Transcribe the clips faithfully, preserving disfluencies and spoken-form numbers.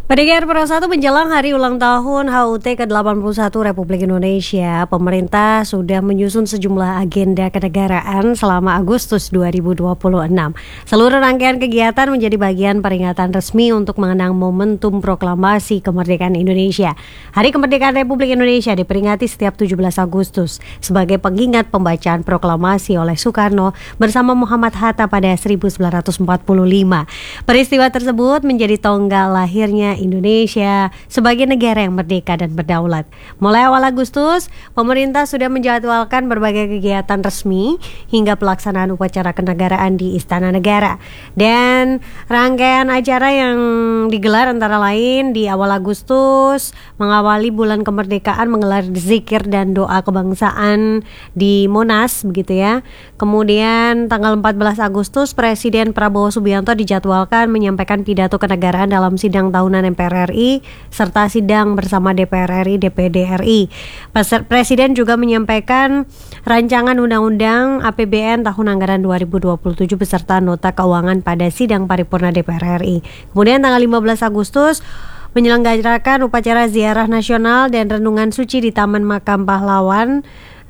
Pendengar Pro satu menjelang hari ulang tahun H U T ke delapan puluh satu Republik Indonesia, pemerintah sudah menyusun sejumlah agenda kenegaraan selama Agustus dua ribu dua puluh enam. Seluruh rangkaian kegiatan menjadi bagian peringatan resmi untuk mengenang momentum proklamasi kemerdekaan Indonesia. Hari Kemerdekaan Republik Indonesia diperingati setiap tujuh belas Agustus sebagai pengingat pembacaan proklamasi oleh Soekarno bersama Muhammad Hatta pada seribu sembilan ratus empat puluh lima. Peristiwa tersebut menjadi tonggak lahirnya Indonesia sebagai negara yang merdeka dan berdaulat. Mulai awal Agustus, pemerintah sudah menjadwalkan berbagai kegiatan resmi hingga pelaksanaan upacara kenegaraan di Istana Negara. Dan rangkaian acara yang digelar antara lain di awal Agustus, mengawali bulan kemerdekaan menggelar zikir dan doa kebangsaan di Monas begitu ya. Kemudian tanggal empat belas Agustus, Presiden Prabowo Subianto dijadwalkan menyampaikan pidato kenegaraan dalam sidang tahunan M P R R I serta sidang bersama D P R R I, D P D R I. Presiden juga menyampaikan rancangan undang-undang A P B N tahun anggaran dua ribu dua puluh tujuh beserta nota keuangan pada sidang paripurna D P R R I. Kemudian tanggal lima belas Agustus menyelenggarakan upacara ziarah nasional dan renungan suci di Taman Makam Pahlawan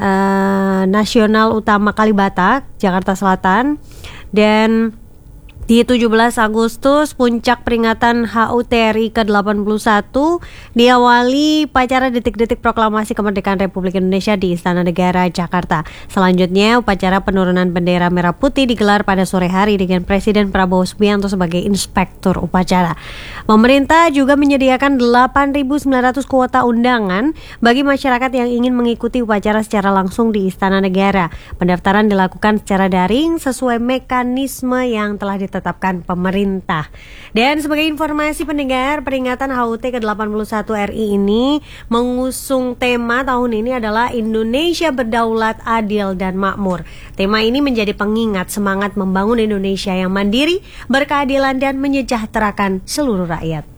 uh, Nasional Utama Kalibata, Jakarta Selatan. Dan di tujuh belas Agustus, puncak peringatan H U T R I ke delapan puluh satu diawali upacara detik-detik proklamasi kemerdekaan Republik Indonesia di Istana Negara, Jakarta. Selanjutnya, upacara penurunan bendera merah putih digelar pada sore hari dengan Presiden Prabowo Subianto sebagai inspektur upacara. Pemerintah juga menyediakan delapan ribu sembilan ratus kuota undangan bagi masyarakat yang ingin mengikuti upacara secara langsung di Istana Negara. Pendaftaran dilakukan secara daring sesuai mekanisme yang telah ditetapkan tetapkan pemerintah. Dan sebagai informasi pendengar, peringatan H U T ke delapan puluh satu R I ini mengusung tema tahun ini adalah Indonesia Berdaulat, Adil, dan Makmur. Tema ini menjadi pengingat semangat membangun Indonesia yang mandiri, berkeadilan, dan menyejahterakan seluruh rakyat.